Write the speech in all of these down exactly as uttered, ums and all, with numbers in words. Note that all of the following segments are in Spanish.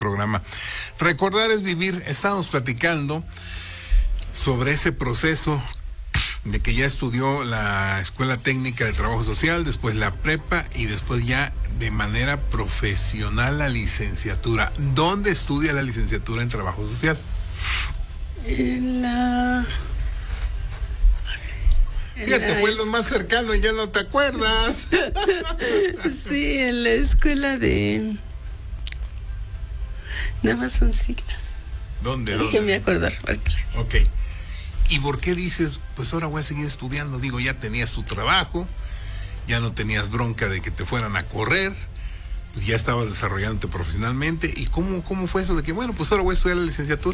programa. Recordar es vivir. Estábamos platicando sobre ese proceso de que ya estudió la Escuela Técnica de Trabajo Social, después la prepa y después ya de manera profesional la licenciatura. ¿Dónde estudia la licenciatura en Trabajo Social? En la... Fíjate, fue lo más cercano y ya no te acuerdas. Sí, en la escuela de... Nada más son siglas. ¿Dónde? Déjeme acordar. Ok. ¿Y por qué dices, pues ahora voy a seguir estudiando? Digo, ya tenías tu trabajo, ya no tenías bronca de que te fueran a correr, pues ya estabas desarrollándote profesionalmente. ¿Y cómo, cómo fue eso de que, bueno, pues ahora voy a estudiar la licenciatura?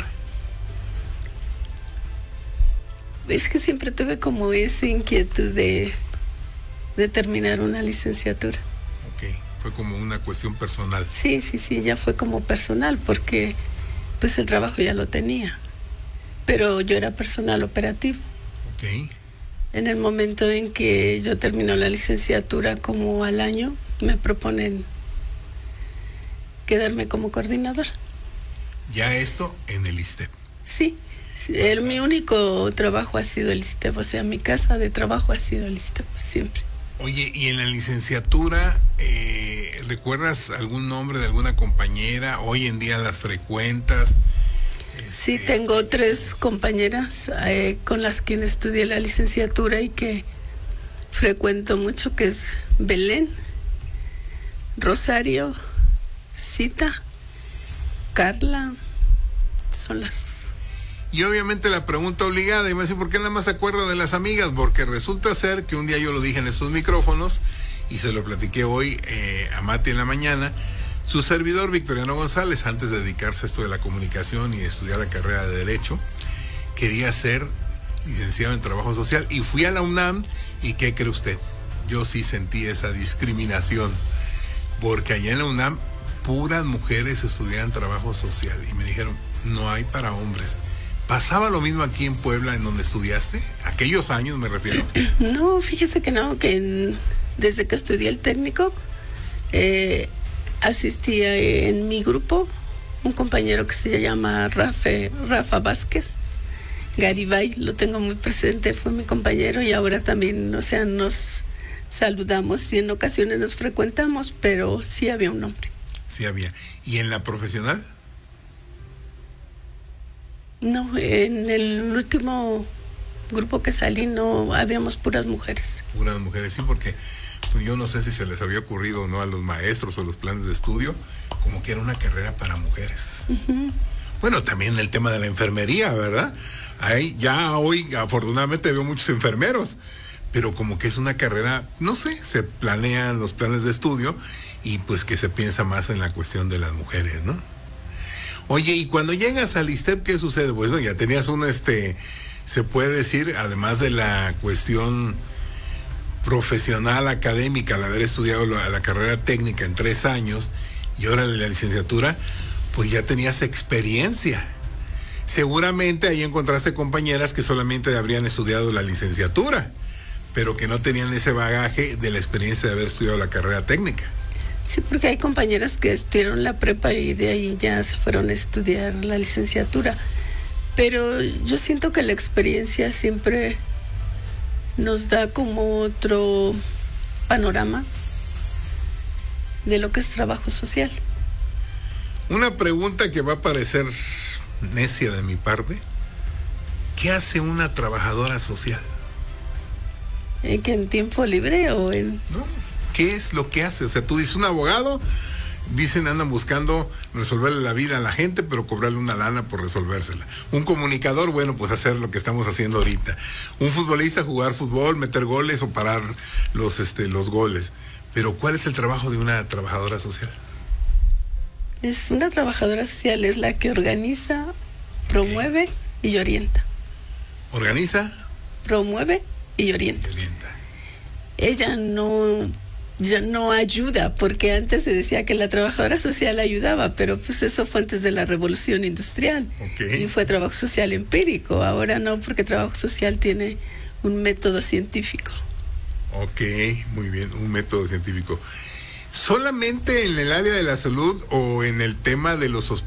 Es que siempre tuve como esa inquietud de, de terminar una licenciatura. Ok, fue como una cuestión personal. Sí, sí, sí, ya fue como personal, porque pues el trabajo ya lo tenía, pero yo era personal operativo. Ok. En el momento en que yo termino la licenciatura, como al año, me proponen quedarme como coordinadora. Ya esto en el ISSSTE. Sí. El, mi único trabajo ha sido el ISSSTE, o sea, mi casa de trabajo ha sido el ISSSTE siempre. Oye, y en la licenciatura, eh, ¿recuerdas algún nombre de alguna compañera? Hoy en día las frecuentas. Sí, este... tengo tres compañeras eh, con las que estudié la licenciatura y que frecuento mucho, que es Belén, Rosario, Cita, Carla, son las... Y obviamente la pregunta obligada, y me dice, ¿por qué nada más se acuerda de las amigas? Porque resulta ser que un día yo lo dije en estos micrófonos, y se lo platiqué hoy eh, a Mati en la mañana, su servidor Victoriano González, antes de dedicarse a esto de la comunicación y de estudiar la carrera de Derecho, quería ser licenciado en Trabajo Social, y fui a la UNAM, y ¿qué cree usted? Yo sí sentí esa discriminación, porque allá en la UNAM, puras mujeres estudiaban Trabajo Social, y me dijeron, no hay para hombres. ¿Pasaba lo mismo aquí en Puebla, en donde estudiaste? ¿Aquellos años me refiero? No, fíjese que no, que en, desde que estudié el técnico, eh, asistía en mi grupo un compañero que se llama Rafa, Rafa Vázquez, Garibay, lo tengo muy presente, fue mi compañero y ahora también, o sea, nos saludamos y en ocasiones nos frecuentamos, pero sí había un hombre. Sí había. ¿Y en la profesional? No, en el último grupo que salí no habíamos puras mujeres. Puras mujeres, sí, porque pues yo no sé si se les había ocurrido o no a los maestros o los planes de estudio, como que era una carrera para mujeres. Uh-huh. Bueno, también el tema de la enfermería, ¿verdad? Ahí ya hoy afortunadamente veo muchos enfermeros, pero como que es una carrera, no sé, se planean los planes de estudio y pues que se piensa más en la cuestión de las mujeres, ¿no? Oye, y cuando llegas al ISSSTE, ¿qué sucede? Pues bueno, ya tenías un, este, se puede decir, además de la cuestión profesional, académica, al haber estudiado la, la carrera técnica en tres años, y ahora la licenciatura, pues ya tenías experiencia. Seguramente ahí encontraste compañeras que solamente habrían estudiado la licenciatura, pero que no tenían ese bagaje de la experiencia de haber estudiado la carrera técnica. Sí, porque hay compañeras que estudiaron la prepa y de ahí ya se fueron a estudiar la licenciatura. Pero yo siento que la experiencia siempre nos da como otro panorama de lo que es trabajo social. Una pregunta que va a parecer necia de mi parte. ¿Qué hace una trabajadora social? ¿En que en tiempo libre o en...? No. ¿Qué es lo que hace? O sea, tú dices, un abogado, dicen, andan buscando resolverle la vida a la gente, pero cobrarle una lana por resolvérsela. Un comunicador, bueno, pues hacer lo que estamos haciendo ahorita. Un futbolista, jugar fútbol, meter goles o parar los, este, los goles. Pero ¿cuál es el trabajo de una trabajadora social? Es una trabajadora social, es la que organiza, promueve ¿Qué? y orienta. ¿Organiza? Promueve y orienta. Y orienta. Ella no... ya no ayuda, porque antes se decía que la trabajadora social ayudaba, pero pues eso fue antes de la revolución industrial. Okay. Y fue trabajo social empírico. Ahora no, porque trabajo social tiene un método científico. Ok, muy bien, un método científico. ¿Solamente en el área de la salud o en el tema de los hospitales